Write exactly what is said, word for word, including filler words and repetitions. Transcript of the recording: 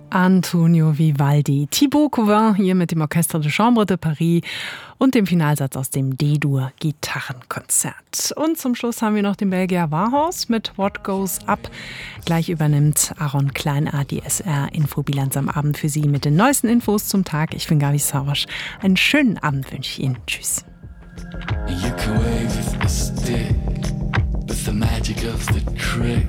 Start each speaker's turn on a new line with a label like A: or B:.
A: Antonio Vivaldi. Thibaut Couvin hier mit dem Orchestre de Chambre de Paris und dem Finalsatz aus dem D-Dur Gitarrenkonzert. Und zum Schluss haben wir noch den Belgier Warhorse mit What Goes Up. Gleich übernimmt Aaron Kleiner die S R-Infobilanz am Abend für Sie mit den neuesten Infos zum Tag. Ich bin Gabi Sauersch. Einen schönen Abend wünsche ich Ihnen. Tschüss. You can wave with the stick, with the magic of the trick.